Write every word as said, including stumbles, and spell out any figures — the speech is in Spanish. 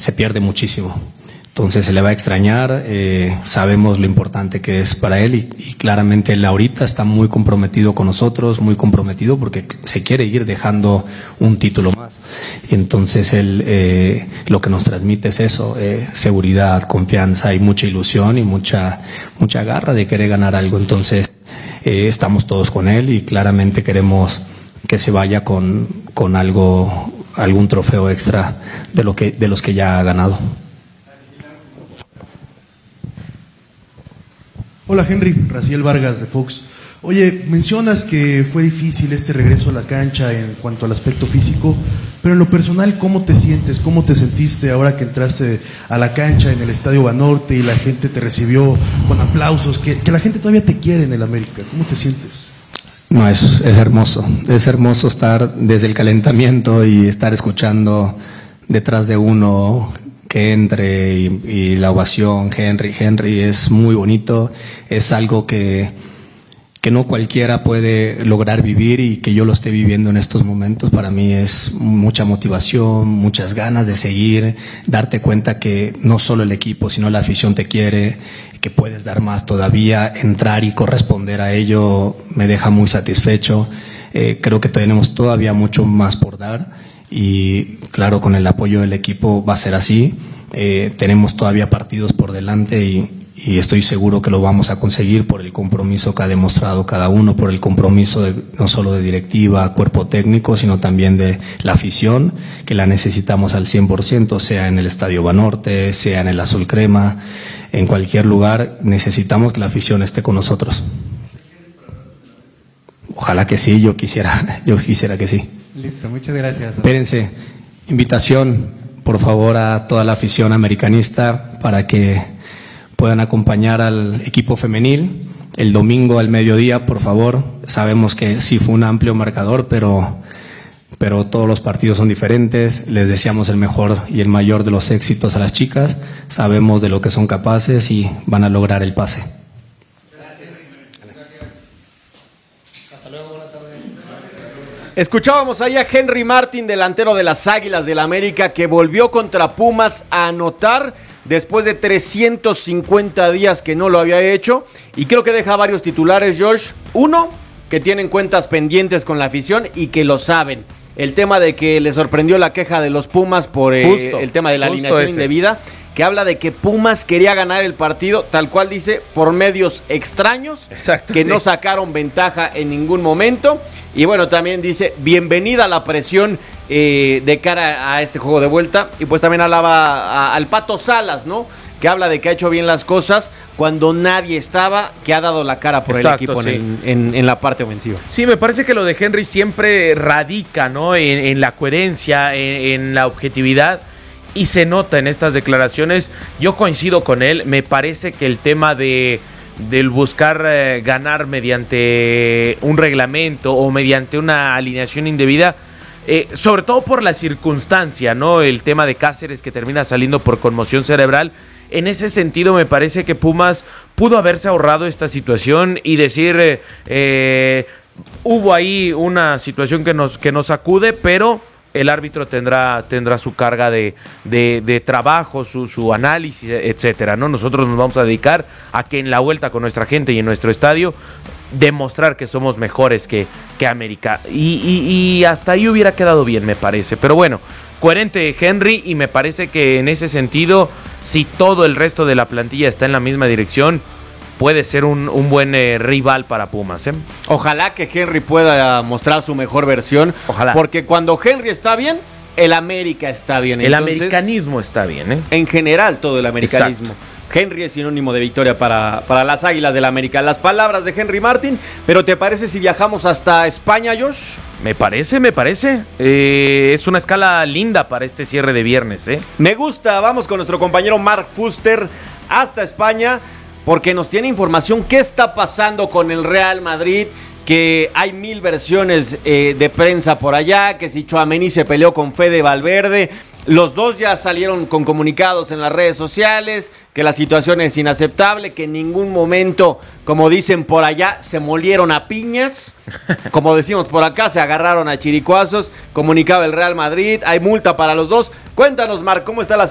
se pierde muchísimo. Entonces se le va a extrañar, eh, sabemos lo importante que es para él y, y claramente él ahorita está muy comprometido con nosotros, muy comprometido porque se quiere ir dejando un título más. Y entonces él eh, lo que nos transmite es eso, eh, seguridad, confianza y mucha ilusión y mucha, mucha garra de querer ganar algo. Entonces eh, estamos todos con él y claramente queremos que se vaya con, con algo, algún trofeo extra de lo que, de los que ya ha ganado. Hola Henry, Raciel Vargas de Fox. Oye, mencionas que fue difícil este regreso a la cancha en cuanto al aspecto físico, pero en lo personal, ¿cómo te sientes? ¿Cómo te sentiste ahora que entraste a la cancha en el Estadio Banorte y la gente te recibió con aplausos? Que, que la gente todavía te quiere en el América. ¿Cómo te sientes? No, es, es hermoso. Es hermoso estar desde el calentamiento y estar escuchando detrás de uno que entre y, y la ovación, Henry, Henry, es muy bonito, es algo que, que no cualquiera puede lograr vivir y que yo lo esté viviendo en estos momentos, para mí es mucha motivación, muchas ganas de seguir, darte cuenta que no solo el equipo, sino la afición te quiere, que puedes dar más todavía, entrar y corresponder a ello me deja muy satisfecho, eh, creo que tenemos todavía mucho más por dar. Y claro, con el apoyo del equipo va a ser así, eh, tenemos todavía partidos por delante y, y estoy seguro que lo vamos a conseguir por el compromiso que ha demostrado cada uno, por el compromiso de, no solo de directiva, cuerpo técnico, sino también de la afición, que la necesitamos al cien por ciento, sea en el Estadio Banorte, sea en el Azul Crema, en cualquier lugar, necesitamos que la afición esté con nosotros. Ojalá que sí, yo quisiera, yo quisiera que sí. Listo, muchas gracias. Espérense, invitación por favor a toda la afición americanista para que puedan acompañar al equipo femenil el domingo al mediodía, por favor. Sabemos que sí fue un amplio marcador, pero, pero todos los partidos son diferentes. Les deseamos el mejor y el mayor de los éxitos a las chicas. Sabemos de lo que son capaces y van a lograr el pase. Escuchábamos ahí a Henry Martin, delantero de las Águilas del América, que volvió contra Pumas a anotar después de trescientos cincuenta días que no lo había hecho. Y creo que deja varios titulares, Josh. Uno, que tienen cuentas pendientes con la afición y que lo saben. El tema de que le sorprendió la queja de los Pumas por eh, justo, el tema de la alineación ese. indebida, que habla de que Pumas quería ganar el partido, tal cual dice, por medios extraños, Exacto, que sí. no sacaron ventaja en ningún momento. Y bueno, también dice, bienvenida a la presión eh, de cara a este juego de vuelta. Y pues también alaba a, al Pato Salas, ¿no? Que habla de que ha hecho bien las cosas cuando nadie estaba, que ha dado la cara por Exacto, el equipo sí. en, en, en la parte ofensiva. Sí, me parece que lo de Henry siempre radica, ¿no? En, en la coherencia, en, en la objetividad. Y se nota en estas declaraciones. Yo coincido con él. Me parece que el tema de del buscar eh, ganar mediante un reglamento o mediante una alineación indebida, eh, sobre todo por la circunstancia, ¿no? El tema de Cáceres que termina saliendo por conmoción cerebral. En ese sentido me parece que Pumas pudo haberse ahorrado esta situación y decir eh, eh, hubo ahí una situación que nos, que nos sacude, pero el árbitro tendrá, tendrá su carga de, de, de trabajo, su, su análisis, etcétera, ¿no? Nosotros nos vamos a dedicar a que en la vuelta con nuestra gente y en nuestro estadio demostrar que somos mejores que, que América. Y, y, y hasta ahí hubiera quedado bien, me parece. Pero bueno, coherente Henry, y me parece que en ese sentido, si todo el resto de la plantilla está en la misma dirección, puede ser un, un buen eh, rival para Pumas, ¿eh? Ojalá que Henry pueda mostrar su mejor versión. Ojalá. Porque cuando Henry está bien, el América está bien. El Entonces, americanismo está bien, ¿eh? En general, todo el americanismo. Exacto. Henry es sinónimo de victoria para, para las Águilas del América. Las palabras de Henry Martin. Pero ¿te parece si viajamos hasta España, Josh? Me parece, me parece. Eh, es una escala linda para este cierre de viernes, ¿eh? Me gusta. Vamos con nuestro compañero Mark Fuster hasta España, porque nos tiene información qué está pasando con el Real Madrid, que hay mil versiones eh, de prensa por allá, que si Tchouaméni se peleó con Fede Valverde. Los dos ya salieron con comunicados en las redes sociales, que la situación es inaceptable, que en ningún momento, como dicen por allá, se molieron a piñas. Como decimos por acá, se agarraron a chiricuazos. Comunicado del Real Madrid, hay multa para los dos. Cuéntanos, Marc, ¿cómo está la situación?